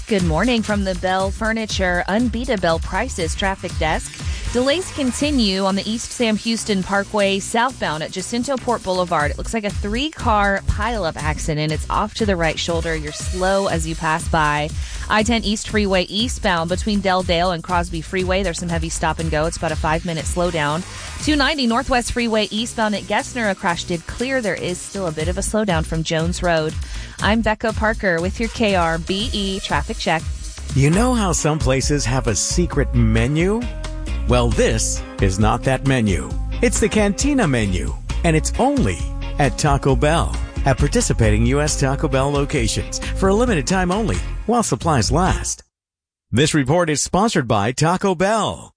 Good morning from the Bell Furniture Unbeatable Prices Traffic Desk. Delays continue on the East Sam Houston Parkway southbound at Jacinto Port Boulevard. It looks like a 3-car pileup accident. It's off to the right shoulder. You're slow as you pass by. I-10 East Freeway eastbound between Del Dale and Crosby Freeway. There's some heavy stop and go. It's about a 5-minute slowdown. 290 Northwest Freeway eastbound at Gessner. A crash did clear. There is still a bit of a slowdown from Jones Road. I'm Becca Parker with your KRBE Traffic Check. You know how some places have a secret menu? Well, this is not that menu. It's the Cantina menu, and it's only at Taco Bell. At participating U.S. Taco Bell locations for a limited time only while supplies last. This report is sponsored by Taco Bell.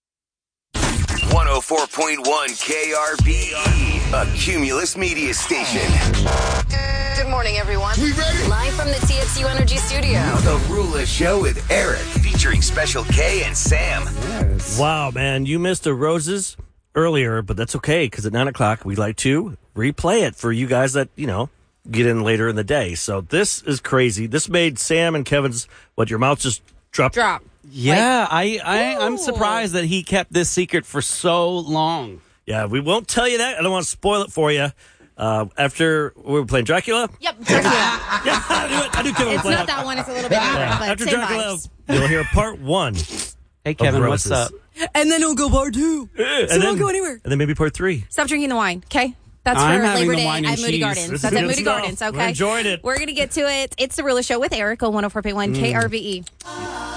104.1 KRBE, a Cumulus media station. Good morning, everyone. We ready? Live from the TXU Energy Studio. The Rula Show with Eric, featuring Special K and Sam. Yes. Wow, man, you missed the roses earlier, but that's okay, because at 9 o'clock, we like to replay it for you guys that, get in later in the day. So this is crazy. This made Sam and Kevin's, your mouth just dropped? Drop. Yeah, I'm surprised that he kept this secret for so long. Yeah, we won't tell you that. I don't want to spoil it for you. After we were playing Dracula. Yep, Dracula. Yeah, I do Kevin. It's not that one. It's a little bit different, but After same Dracula, vibes. you'll hear part 1. Hey, Kevin, what's Roses. up? And then it'll go part 2. And So don't go anywhere. And then maybe part 3. Stop drinking the wine, okay? That's I'm for having Labor the Day wine at and Moody cheese. Gardens. This That's is at good Moody stuff. Gardens, We're okay? enjoying it. We're going to get to it. It's The Rula Show with Eric on 104.1 KRBE.